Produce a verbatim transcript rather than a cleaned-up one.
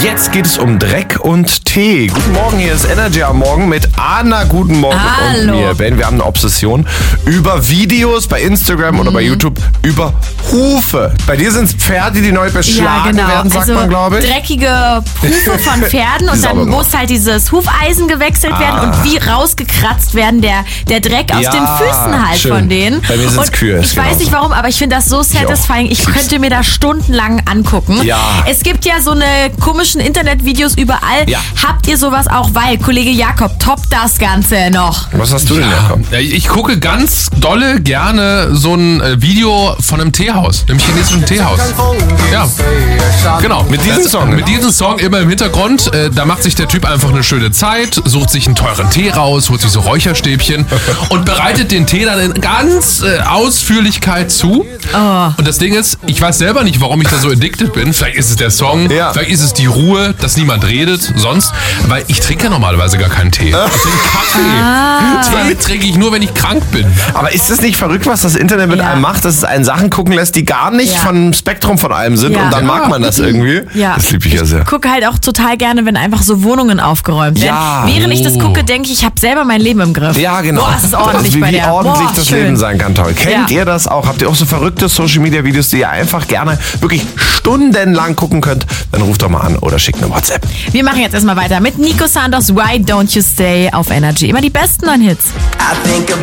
Jetzt geht es um Dreck und Tee. Guten Morgen, hier ist Energy am Morgen mit Anna. Guten Morgen. Hallo. Und mir, Ben. Wir haben eine Obsession über Videos bei Instagram oder bei YouTube über Hufe. Bei dir sind es Pferde, die neu beschlagen ja, genau. werden, sagt also man, glaube ich. Dreckige Hufe von Pferden und dann muss halt dieses Hufeisen gewechselt ah. werden und wie rausgekratzt werden der, der Dreck aus ja, den Füßen halt schön. von denen. Bei mir sind es Kühe. Ich weiß nicht warum, aber ich finde das so satisfying. Ich, ich könnte mir das stundenlang angucken. Ja. Es gibt ja so eine komischen Internetvideos überall. Ja. Habt ihr sowas auch? Weil Kollege Jakob toppt das Ganze noch. Was hast du denn, Ja, Jakob? ich gucke ganz dolle gerne so ein äh, Video von einem Teehaus, einem chinesischen Teehaus. Ja, genau. Mit diesem das, Song, ne? Mit diesem Song immer im Hintergrund. Äh, da macht sich der Typ einfach eine schöne Zeit, sucht sich einen teuren Tee raus, holt sich so Räucherstäbchen und bereitet den Tee dann in ganz äh, Ausführlichkeit zu. Oh. Und das Ding ist, ich weiß selber nicht, warum ich da so addicted bin. Vielleicht ist es der Song, Ja. vielleicht ist es die Ruhe, dass niemand redet, sonst. Weil ich trinke ja normalerweise gar keinen Tee. Ich trinke Kaffee. Ah. Tee trinke ich nur, wenn ich krank bin. Aber ist es nicht verrückt, was das Internet mit Ja. einem macht, dass es einen Sachen gucken lässt, die gar nicht Ja. vom Spektrum von einem sind Ja. und dann mag man das irgendwie? Ja. Das liebe ich ja sehr. Gucke halt auch total gerne, wenn einfach so Wohnungen aufgeräumt werden. Ja. Während ich das Oh. gucke, denke ich, ich habe selber mein Leben im Griff. Ja, genau. Boah, es ist ordentlich wie, bei wie der. ordentlich Boah, das schön. Leben sein kann, toll. Kennt Ja. ihr das auch? Habt ihr auch so verrückte Social-Media-Videos, die ihr einfach gerne wirklich stundenlang gucken könnt? Dann ruft doch mal an oder schickt eine WhatsApp. Wir machen jetzt erstmal weiter mit Nico Santos, Why Don't You Stay auf Energy. Immer die besten neuen Hits. I think about